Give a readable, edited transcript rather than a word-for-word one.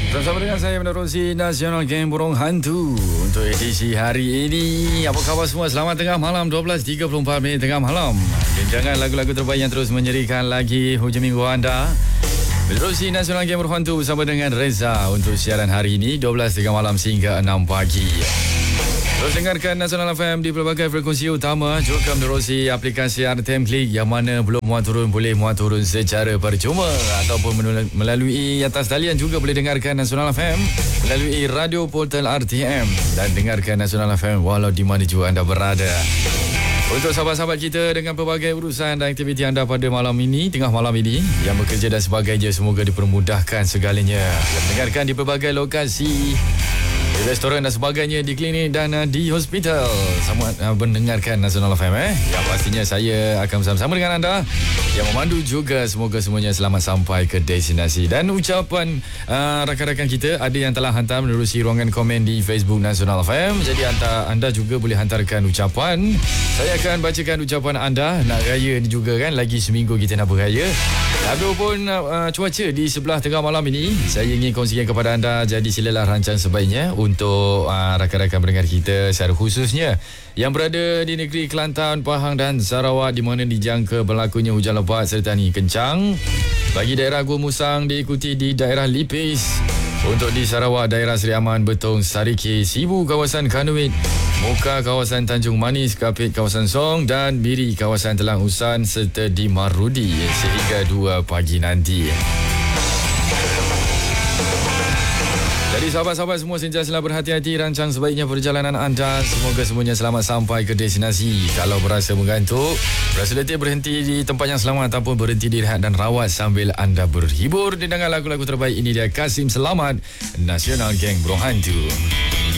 Bersama dengan saya menerusi Nasional Geng Burung Hantu untuk edisi hari ini. Apa khabar semua? Selamat tengah malam, 12.34 minit tengah malam. Gincangan lagu-lagu terbaik yang terus menyerikan lagi hujung minggu anda. Menerusi Nasional Geng Burung Hantu bersama dengan Reza untuk siaran hari ini 12.03 malam sehingga 6 pagi. Terus dengarkan Nasional FM di pelbagai frekuensi utama, juga menerusi aplikasi RTM Klik yang mana belum muat turun boleh muat turun secara percuma ataupun melalui atas talian juga boleh dengarkan Nasional FM melalui radio portal RTM dan dengarkan Nasional FM walau di mana juga anda berada. Untuk sahabat-sahabat kita dengan pelbagai urusan dan aktiviti anda pada malam ini, tengah malam ini yang bekerja dan sebagainya, semoga dipermudahkan segalanya. Dengarkan di pelbagai lokasi, di restoran dan sebagainya, di klinik dan di hospital. Selamat mendengarkan Nasional FM. Yang pastinya saya akan bersama-sama dengan anda yang memandu juga. Semoga semuanya selamat sampai ke destinasi. Dan ucapan rakan-rakan kita ada yang telah hantar menerusi ruangan komen di Facebook Nasional FM. Jadi anda juga boleh hantarkan ucapan. Saya akan bacakan ucapan anda. Nak raya ni juga kan, lagi seminggu kita nak beraya. Adapun cuaca di sebelah tengah malam ini, saya ingin kongsikan kepada anda. Jadi silalah rancang sebaiknya untuk rakan-rakan pendengar kita, secara khususnya yang berada di negeri Kelantan, Pahang dan Sarawak, di mana dijangka berlakunya hujan lebat serta angin kencang. Bagi daerah Gua Musang diikuti di daerah Lipis. Untuk di Sarawak, daerah Seri Aman, Betong, Sariki, Sibu, kawasan Kanuit, Muka, kawasan Tanjung Manis, Kapit, kawasan Song dan Biri, kawasan Telang Usan serta di Marudi sehingga 2 pagi nanti. Jadi sahabat-sahabat semua, sentiasalah berhati-hati rancang sebaiknya perjalanan anda. Semoga semuanya selamat sampai ke destinasi. Kalau berasa mengantuk, berasa letih, berhenti di tempat yang selamat ataupun berhenti direhat dan rawat sambil anda berhibur dengan lagu-lagu terbaik. Ini dia Kasim Selamat, Nasional Geng Burung Hantu.